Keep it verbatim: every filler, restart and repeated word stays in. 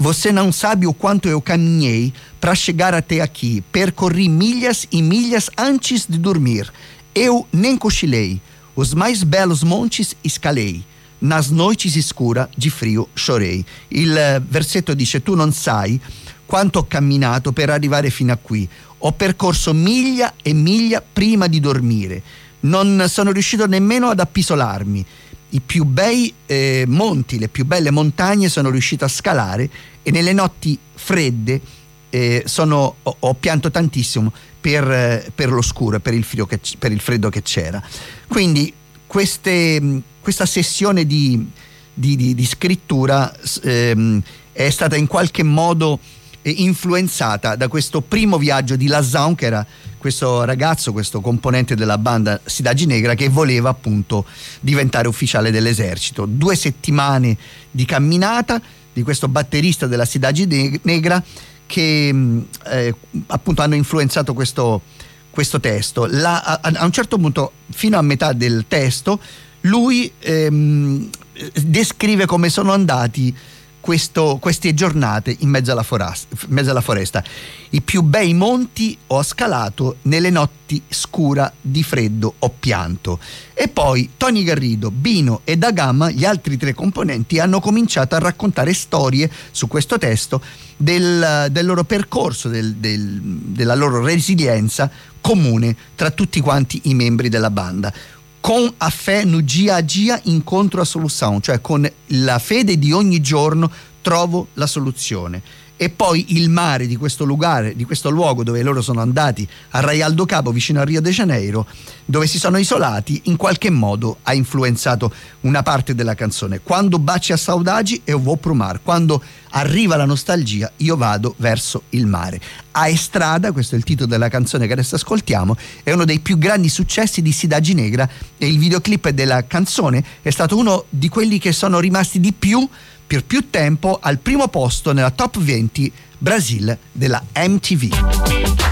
Você não sabe o quanto eu caminhei para chegar até aqui. Percorri milhas e milhas antes de dormir. Eu nem cochilei. Os mais belos montes escalei. Nas noites escuras di frio chorei. Il versetto dice: tu non sai quanto ho camminato per arrivare fino a qui. Ho percorso miglia e miglia prima di dormire. Non sono riuscito nemmeno ad appisolarmi. I più bei eh, monti, le più belle montagne sono riuscito a scalare, e nelle notti fredde eh, sono, ho, ho pianto tantissimo per, eh, per l'oscuro, per il, frio che, per il freddo che c'era. Quindi queste, questa sessione di, di, di, di scrittura ehm, è stata in qualche modo eh, influenzata da questo primo viaggio di Lazão, che era questo ragazzo, questo componente della banda Cidade Negra, che voleva appunto diventare ufficiale dell'esercito. Due settimane di camminata di questo batterista della Cidade Negra che eh, appunto hanno influenzato questo, questo testo. La, a, a un certo punto, fino a metà del testo, lui ehm, descrive come sono andati Questo, queste giornate in mezzo alla, foresta, in mezzo alla foresta. I più bei monti ho scalato, nelle notti scura di freddo ho pianto. E poi Tony Garrido, Bino e Da Gama, gli altri tre componenti, hanno cominciato a raccontare storie su questo testo del, del loro percorso, del, del, della loro resilienza comune tra tutti quanti i membri della banda. Con a fé no dia a dia incontro a solução, cioè con la fede di ogni giorno trovo la soluzione. E poi il mare di questo lugar, di questo luogo dove loro sono andati, a Arraial do Cabo, vicino a Rio de Janeiro, dove si sono isolati, in qualche modo ha influenzato una parte della canzone. Quando baci a saudade eu vou pro mar, quando arriva la nostalgia io vado verso il mare. A Estrada, questo è il titolo della canzone che adesso ascoltiamo, è uno dei più grandi successi di Cidade Negra, e il videoclip della canzone è stato uno di quelli che sono rimasti di più per più tempo al primo posto nella top venti Brasil della M T V.